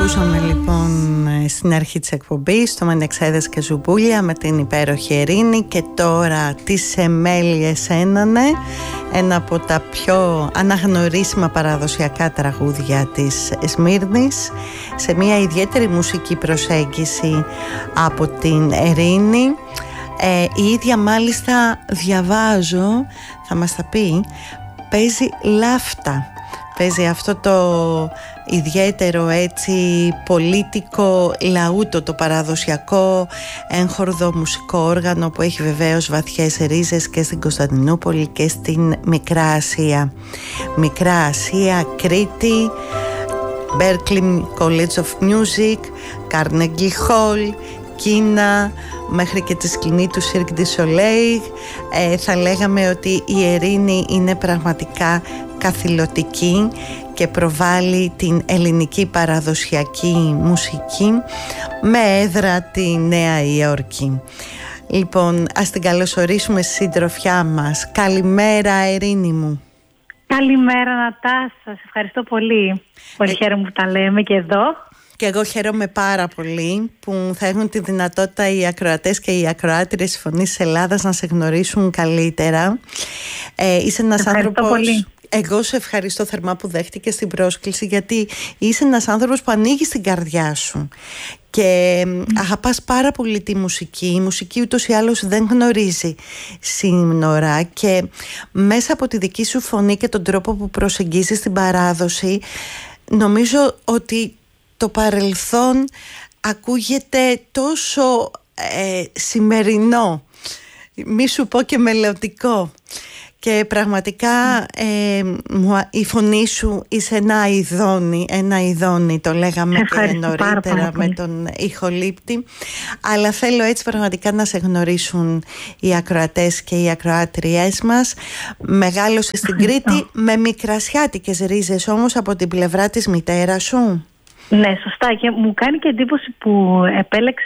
Ακούσαμε λοιπόν στην αρχή της εκπομπής το Μενεξέδες και Ζουμπούλια με την υπέροχη Ερήνη, και τώρα τις Εμέλιες Ένανε, ένα από τα πιο αναγνωρίσιμα παραδοσιακά τραγούδια της Σμύρνης, σε μια ιδιαίτερη μουσική προσέγγιση από την Ερήνη. Η ίδια μάλιστα, διαβάζω, θα μας τα πει, παίζει λάφτα. Παίζει αυτό το ιδιαίτερο έτσι πολίτικο λαούτο, το παραδοσιακό έγχορδο μουσικό όργανο που έχει βεβαίως βαθιές ρίζες και στην Κωνσταντινούπολη και στην Μικρά Ασία. Μικρά Ασία, Κρήτη, Berklee College of Music, Carnegie Hall, Κίνα, μέχρι και τη σκηνή του Cirque du Soleil. Θα λέγαμε ότι η Ερήνη είναι πραγματικά καθηλωτική και προβάλλει την ελληνική παραδοσιακή μουσική με έδρα τη Νέα Υόρκη. Λοιπόν, ας την καλωσορίσουμε στη συντροφιά μας. Καλημέρα Ερήνη μου. Καλημέρα Νατάσα, σας ευχαριστώ πολύ. Πολύ χαίρομαι που τα λέμε και εδώ. Και εγώ χαίρομαι πάρα πολύ που θα έχουν τη δυνατότητα οι ακροατές και οι ακροάτριες της Φωνής της Ελλάδας να σε γνωρίσουν καλύτερα. Είσαι ένας άνθρωπος... Πολύ. Εγώ σε ευχαριστώ θερμά που δέχτηκες την πρόσκληση, γιατί είσαι ένας άνθρωπος που ανοίγει την καρδιά σου και αγαπάς πάρα πολύ τη μουσική. Η μουσική ούτως ή άλλως δεν γνωρίζει σύνορα, και μέσα από τη δική σου φωνή και τον τρόπο που προσεγγίζεις την παράδοση, νομίζω ότι το παρελθόν ακούγεται τόσο σημερινό, μη σου πω και μελλοντικό. Και πραγματικά η φωνή σου είσαι ένα ειδόνι, το λέγαμε και νωρίτερα με τον ηχολήπτη. Αλλά θέλω έτσι πραγματικά να σε γνωρίσουν οι ακροατές και οι ακροάτριές μας. Μεγάλωσες στην Κρήτη με μικρασιάτικες ρίζες όμως από την πλευρά της μητέρας σου. Ναι, σωστά, και μου κάνει και εντύπωση που επέλεξε